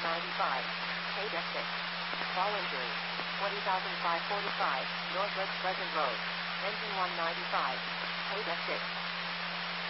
195, paid at 6. Fall injury, 20,545, Northwest Pleasant Road, engine 195, paid at 6.